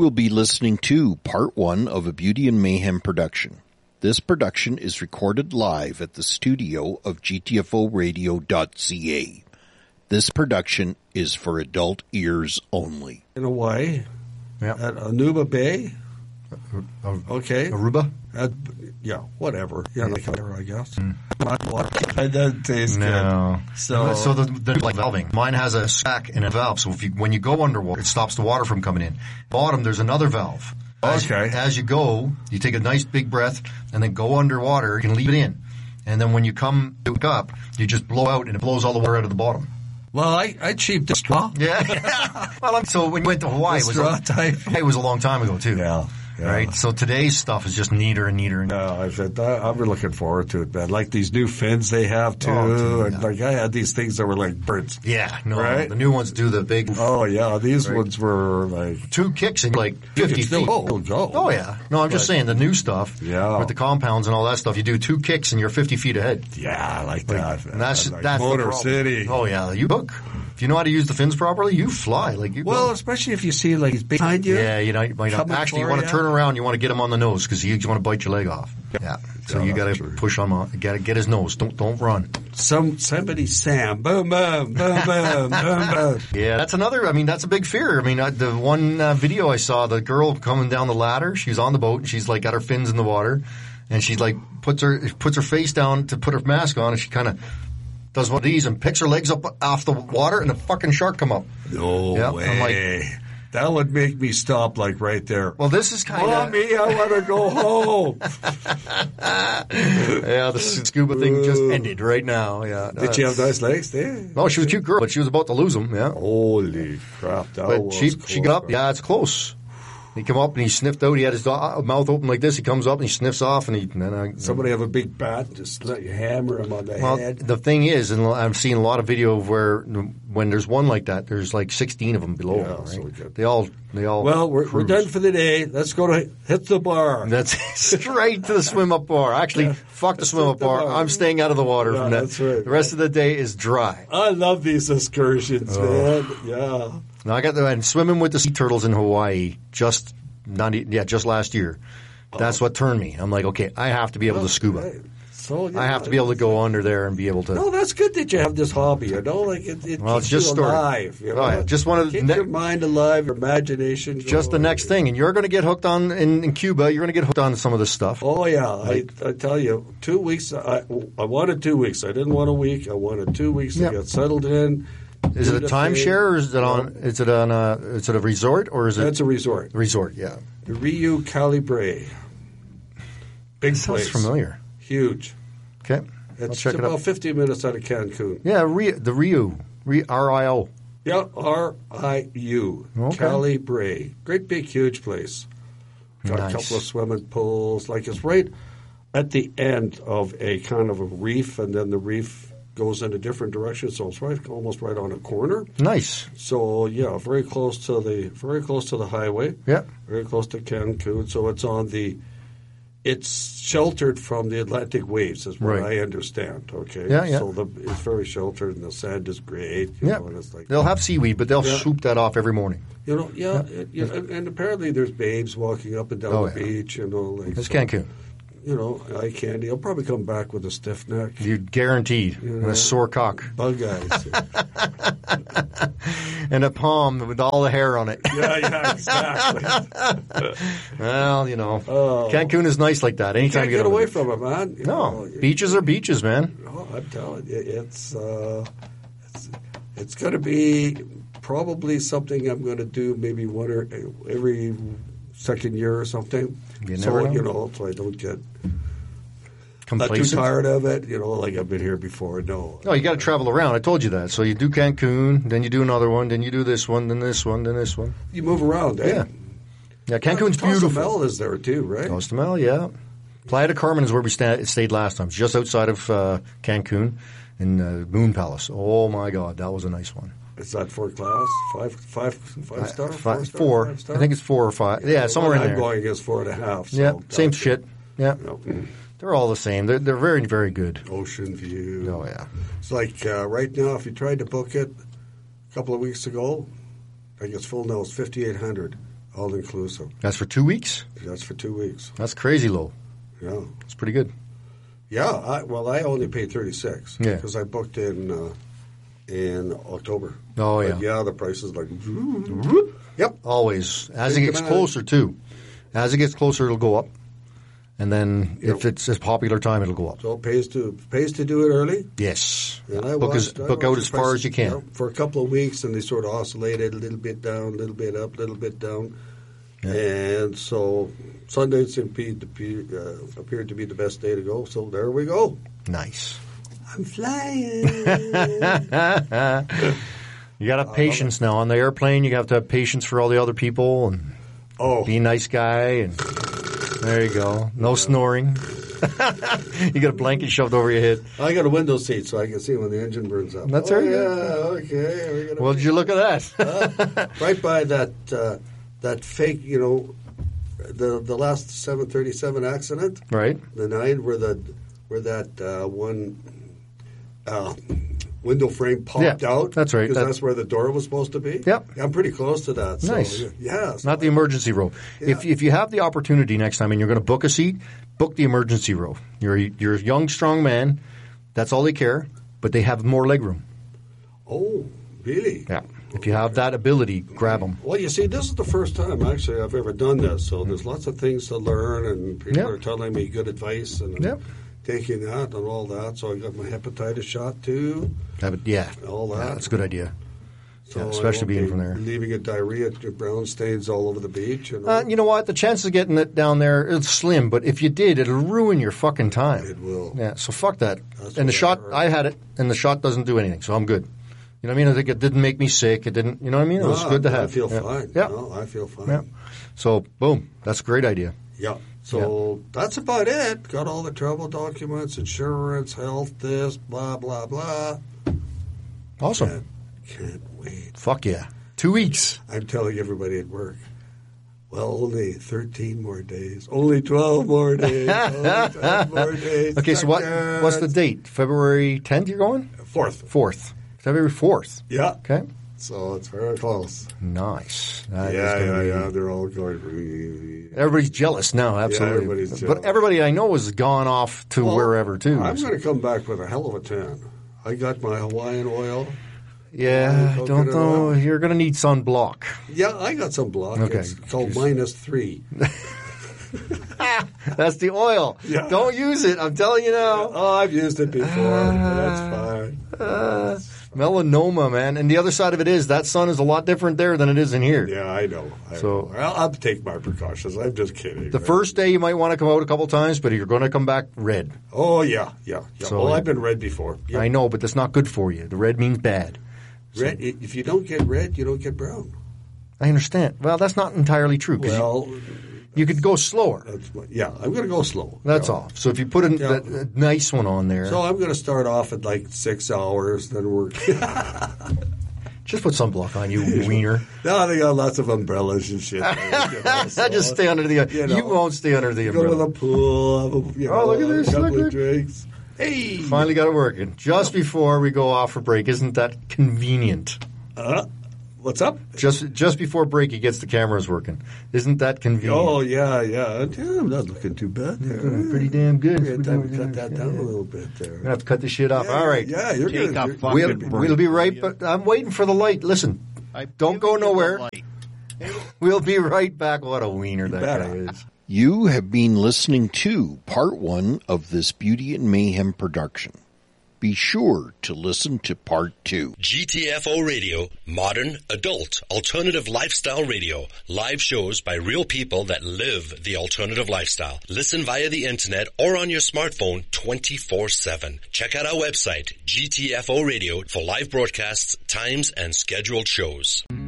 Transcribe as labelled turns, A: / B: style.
A: will be listening to part 1 of a Beauty and Mayhem production. This production is recorded live at the studio of GTFOradio.ca. This production is for adult ears only.
B: In Hawaii,
C: yeah.
B: At Aruba Bay. Okay.
C: Aruba?
B: Yeah, whatever. Yeah, like whatever, I guess. It doesn't taste good.
C: So the like valving. Mine has a sack and a valve, so when you go underwater, it stops the water from coming in. Bottom, there's another valve. As you go, you take a nice big breath and then go underwater. You can leave it in. And then when you come back up, you just blow out and it blows all the water out of the bottom.
B: Well, I cheaped a straw.
C: Yeah. Well, so when you went to Hawaii, it was a long time ago, too.
B: Yeah.
C: Right? So today's stuff is just neater and neater.
B: I've been looking forward to it, man. Like these new fins they have, too. And like I had these things that were like birds.
C: Yeah. No.
B: Right?
C: The new ones do the big.
B: Oh, yeah. These ones were like
C: 2 kicks and like 50 feet. Oh, yeah. No, I'm just saying the new stuff.
B: Yeah.
C: With the compounds and all that stuff, you do 2 kicks and you're 50 feet ahead.
B: Yeah, I like that.
C: And that's
B: Motor City.
C: Oh, yeah. You hook. If you know how to use the fins properly, you fly.
B: Especially if you see like he's behind you.
C: Yeah, you might not. Actually, you want to turn around. You want to get him on the nose because you want to bite your leg off. Yeah. So you got to push on him. You got to get his nose. Don't run.
B: Somebody Sam. Boom, boom, boom, boom, boom, boom.
C: Yeah, that's another. I mean, that's a big fear. I mean, the one video I saw, the girl coming down the ladder. She was on the boat and she's like got her fins in the water, and she like puts her face down to put her mask on, and she kind of does one of these and picks her legs up off the water, and a fucking shark come up.
B: No way. I'm like, that would make me stop like right there.
C: Well, this is kind of...
B: Mommy, I want to go home.
C: Yeah, the scuba thing just ended right now. Yeah.
B: Did she have nice legs there?
C: No, she was a cute girl, but she was about to lose them. Yeah.
B: Holy crap.
C: She got up. Yeah, it's close. He came up and he sniffed out. He had his mouth open like this. He comes up and he sniffs off.
B: Somebody have a big bat, just let you hammer him on the head.
C: The thing is, and I've seen a lot of video of where when there's one like that, there's like 16 of them below him. Right? So they all.
B: Well, we're done for the day. Let's go to hit the bar.
C: That's straight to the swim up bar. Actually, fuck the swim up bar. I'm staying out of the water from that.
B: That's right.
C: The rest of the day is dry.
B: I love these excursions, man. Yeah.
C: Now and swimming with the sea turtles in Hawaii just last year. That's what turned me. I'm like, okay, I have to be able to scuba.
B: Right. So
C: I have to be able to go under there and be able to.
B: No, that's good that you have this hobby. You know, like it keeps
C: just
B: you alive. You know?
C: Oh, yeah. Just one of
B: keep your mind alive, your imagination.
C: Just the next thing, and you're going to get hooked on in Cuba. You're going to get hooked on some of this stuff.
B: Oh yeah, I tell you, 2 weeks. I wanted 2 weeks. I didn't want a week. I wanted 2 weeks to get settled in.
C: Is it a timeshare or is it on? Is it a resort or is it?
B: That's a resort.
C: Resort, yeah.
B: The Rio Calibre. Big place.
C: Sounds familiar.
B: Huge.
C: Okay.
B: It's about 15 minutes out of Cancun.
C: Yeah, the Rio. R-I-O.
B: Yeah, R-I-U.
C: Okay.
B: Calibre. Great big huge place. Got a couple of swimming pools. Like it's right at the end of a kind of a reef, and then the reef goes in a different direction, so it's almost right on a corner.
C: Nice.
B: So yeah, very close to the highway.
C: Yeah.
B: Very close to Cancun. So it's sheltered from the Atlantic waves, is what I understand. Okay.
C: Yeah, yeah.
B: So it's very sheltered, and the sand is great. You know, and it's like,
C: they'll have seaweed, but they'll swoop that off every morning.
B: You know, and apparently there's babes walking up and down the beach. You know, like
C: it's Cancun.
B: You know, eye candy. I'll probably come back with a stiff neck.
C: You're guaranteed. And a sore cock.
B: Bug eyes.
C: And a palm with all the hair on it.
B: Yeah, exactly.
C: Well, you know, Cancun is nice like that. Anytime
B: you
C: get
B: away from it, man.
C: Beaches are beaches, man.
B: No, I'm telling you, it's going to be probably something I'm going to do maybe every second year or something. So I don't get not too tired of it. You know, like I've been here before. No,
C: you got to travel around. I told you that. So you do Cancun, then you do another one, then you do this one, then this one, then this one.
B: You move around, eh?
C: Yeah, Cancun's beautiful.
B: Cozumel is there too, right?
C: Cozumel, yeah. Playa del Carmen is where we stayed last time. It's just outside of Cancun in Moon Palace. Oh my God, that was a nice one.
B: Is that for class? Five star?
C: Four. I think it's 4 or 5. Yeah, somewhere in there.
B: I'm going is 4.5. So
C: yeah, same shit. Yeah. They're all the same. They're very, very good.
B: Ocean view.
C: Oh, yeah.
B: It's like right now, if you tried to book it a couple of weeks ago, I think it's full now, it's $5,800. All inclusive.
C: That's for 2 weeks?
B: That's for 2 weeks.
C: That's crazy low.
B: Yeah.
C: It's pretty good.
B: Yeah. I only paid $36 because I booked in October.
C: Oh, yeah.
B: But yeah, the price is like...
C: Yep. Always. As it gets closer, too. As it gets closer, it'll go up. And then if it's a popular time, it'll go up.
B: So it pays to do it early?
C: Yes.
B: And
C: book out as far as you can.
B: For a couple of weeks, and they sort of oscillated a little bit down, a little bit up, a little bit down. Yeah. And so Sundays appeared to be the best day to go. So there we go.
C: Nice.
B: I'm flying.
C: You got to have patience now. On the airplane, you have to have patience for all the other people and be a nice guy. And there you go. No snoring. You got a blanket shoved over your head.
B: I got a window seat so I can see when the engine burns up.
C: That's right.
B: Yeah, okay.
C: Well, did you look at that?
B: Right by that fake, the last 737 accident.
C: Right.
B: The 9 where that one window frame popped out.
C: That's right.
B: Because that's where the door was supposed to be.
C: Yep.
B: I'm pretty close to that. So,
C: nice.
B: Yeah. So
C: not the emergency row. Yeah. If you have the opportunity next time and you're going to book a seat, book the emergency row. You're a young, strong man. That's all they care. But they have more legroom.
B: Oh, really?
C: Yeah. If you have that ability, grab them.
B: Well, you see, this is the first time, actually, I've ever done this. So there's lots of things to learn, and people are telling me good advice, and I'm taking that and all that. So I got my hepatitis shot, too.
C: All that. Yeah, that's a good idea.
B: So
C: especially being from there.
B: Leaving a diarrhea, brown stains all over the beach.
C: You know what? The chances of getting it down there, it's slim. But if you did, it'll ruin your fucking time.
B: It will.
C: Yeah, so fuck that. And the shot, I had it, and the shot doesn't do anything, so I'm good. You know what I mean? I think it didn't make me sick. It didn't, you know what I mean? It was good to have.
B: I feel fine.
C: Yeah.
B: No, I feel fine.
C: Yeah. So, boom. That's a great idea.
B: Yeah. So that's about it. Got all the travel documents, insurance, health, this, blah, blah, blah.
C: Awesome.
B: Can't wait.
C: Fuck yeah. 2 weeks.
B: I'm telling everybody at work, well, only 13 more days. Only 12 more days. Only 12 more days.
C: Okay, so what's the date? February 10th you're going?
B: 4th.
C: February 4th.
B: Yeah.
C: Okay.
B: So it's very close.
C: Nice.
B: Yeah. They're all going.
C: Everybody's jealous now, absolutely.
B: Yeah, everybody's jealous.
C: But everybody I know has gone off to wherever, too.
B: I'm going to come back with a hell of a tan. I got my Hawaiian oil.
C: Yeah, don't know.
B: Oil.
C: You're going to need sunblock.
B: Yeah, I got some block.
C: Okay.
B: It's called -3.
C: That's the oil.
B: Yeah.
C: Don't use it. I'm telling you now.
B: Oh, I've used it before. That's fine.
C: Melanoma, man. And the other side of it is that sun is a lot different there than it is in here.
B: Yeah, I know. I'll take my precautions. I'm just kidding.
C: The first day you might want to come out a couple times, but you're going to come back red.
B: Oh, yeah. So, I've been red before. Yep.
C: I know, but that's not good for you. The red means bad.
B: Red. So, if you don't get red, you don't get brown.
C: I understand. Well, that's not entirely true.
B: Well,
C: you could go slower.
B: I'm going to go slow.
C: That's all. So if you put a nice one on there.
B: So I'm going to start off at like 6 hours, then work.
C: Just put sunblock on, you wiener.
B: No, they got lots of umbrellas and shit.
C: Just stay under the umbrella. You won't stay under the umbrella.
B: Go to the pool, have
C: look at this.
B: A couple of drinks. Hey!
C: Finally got it working. Just before we go off for break. Isn't that convenient?
B: What's up?
C: Just before break, he gets the cameras working. Isn't that convenient?
B: Oh, yeah. I'm not looking too bad there.
C: Pretty damn good.
B: Cut that down a little bit there.
C: We're going to have to cut this shit off. All right.
B: Yeah, you're going
C: to. We'll be right back. I'm waiting for the light. Listen, don't go nowhere. We'll be right back. What a wiener that guy is.
A: You have been listening to part 1 of this Beauty and Mayhem production. Be sure to listen to part 2.
D: GTFO Radio, modern, adult, alternative lifestyle radio. Live shows by real people that live the alternative lifestyle. Listen via the internet or on your smartphone 24/7. Check out our website, GTFO Radio, for live broadcasts, times, and scheduled shows.